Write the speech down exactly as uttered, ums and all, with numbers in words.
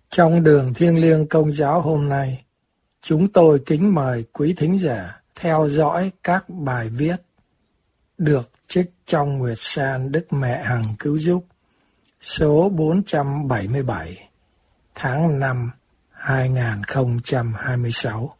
Trong đường thiêng liêng Công giáo hôm nay, chúng tôi kính mời quý thính giả theo dõi các bài viết được trích trong Nguyệt San Đức Mẹ Hằng Cứu Giúp số bốn trăm bảy mươi bảy tháng năm hai nghìn không trăm hai mươi sáu.